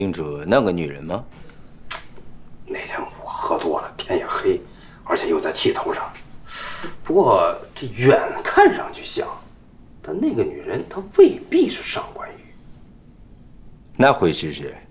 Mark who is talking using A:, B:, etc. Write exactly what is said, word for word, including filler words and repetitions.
A: 清楚那个女人吗？
B: 那天我喝多了，天也黑，而且又在气头上。不过这远看上去像，但那个女人她未必是上官玉。
A: 那会是谁？